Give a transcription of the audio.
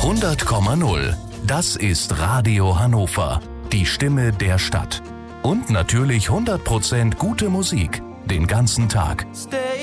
100,0. Das ist Radio Hannover. Die Stimme der Stadt. Und natürlich 100% gute Musik. Den ganzen Tag. Stay